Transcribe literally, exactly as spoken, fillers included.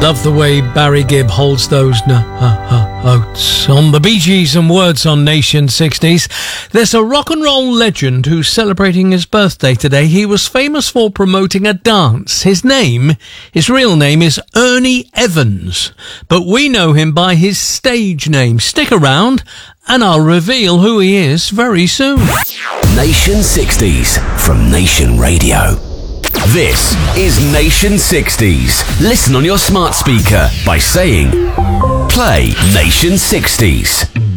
Love the way Barry Gibb holds those notes on the Bee Gees and Words on Nation sixties. There's a rock and roll legend who's celebrating his birthday today. He was famous for promoting a dance. His name, his real name is Ernie Evans, but we know him by his stage name. Stick around and I'll reveal who he is very soon. Nation sixties from Nation Radio. This is Nation sixties. Listen on your smart speaker by saying, play Nation sixties.